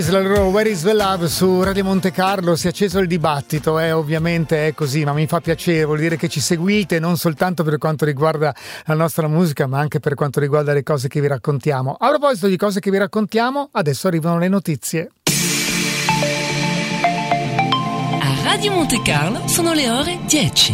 La loro Where is the Love su Radio Monte Carlo. Si è acceso il dibattito, ovviamente è così, ma mi fa piacere, vuol dire che ci seguite non soltanto per quanto riguarda la nostra musica, ma anche per quanto riguarda le cose che vi raccontiamo. A proposito di cose che vi raccontiamo, adesso arrivano le notizie. A Radio Monte Carlo sono le ore 10.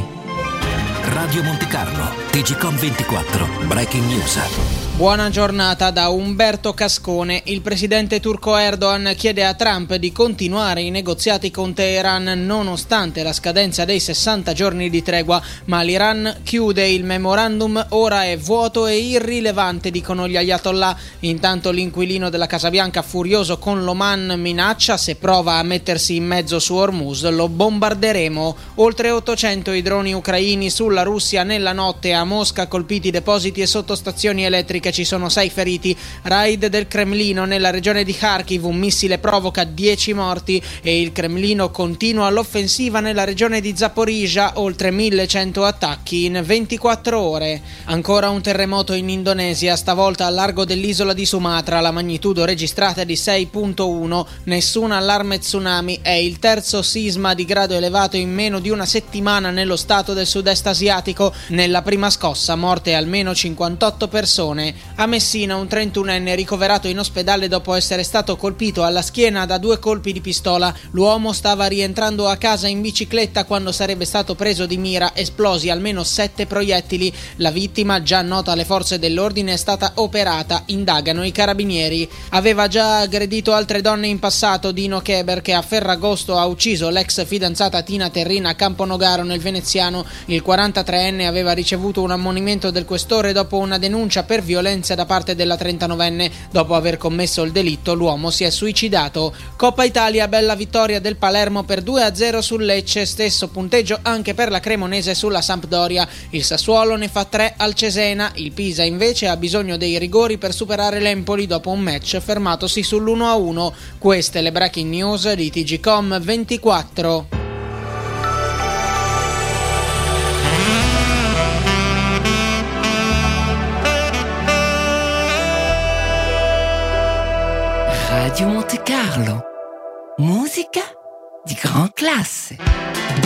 Radio Monte Carlo, TGcom 24, Breaking News. Buona giornata da Umberto Cascone. Il presidente turco Erdogan chiede a Trump di continuare i negoziati con Teheran nonostante la scadenza dei 60 giorni di tregua, ma l'Iran chiude il memorandum, ora è vuoto e irrilevante, dicono gli ayatollah. Intanto l'inquilino della Casa Bianca, furioso con l'Oman, minaccia: se prova a mettersi in mezzo su Hormuz lo bombarderemo. Oltre 800 i droni ucraini sulla Russia nella notte, a Mosca colpiti depositi e sottostazioni elettriche. Ci sono 6 feriti. Raid del Cremlino nella regione di Kharkiv, un missile provoca 10 morti e il Cremlino continua l'offensiva nella regione di Zaporizhzhia, oltre 1100 attacchi in 24 ore. Ancora un terremoto in Indonesia, stavolta a largo dell'isola di Sumatra, la magnitudo registrata è di 6.1, nessun allarme tsunami, è il terzo sisma di grado elevato in meno di una settimana nello stato del sud-est asiatico. Nella prima scossa morte almeno 58 persone. A Messina un 31enne ricoverato in ospedale dopo essere stato colpito alla schiena da 2 colpi di pistola. L'uomo stava rientrando a casa in bicicletta quando sarebbe stato preso di mira, esplosi almeno 7 proiettili. La vittima, già nota alle forze dell'ordine, è stata operata, indagano i carabinieri. Aveva già aggredito altre donne in passato Dino Keber, che a Ferragosto ha ucciso l'ex fidanzata Tina Terrina a Camponogaro nel Veneziano. Il 43enne aveva ricevuto un ammonimento del questore dopo una denuncia per violenza da parte della 39enne. Dopo aver commesso il delitto, l'uomo si è suicidato. Coppa Italia, bella vittoria del Palermo per 2-0 sul Lecce, stesso punteggio anche per la Cremonese sulla Sampdoria. Il Sassuolo ne fa 3 al Cesena, il Pisa invece ha bisogno dei rigori per superare l'Empoli dopo un match fermatosi sull'1-1. Queste le breaking news di TGcom 24. Radio Monte Carlo, musica di grande classe.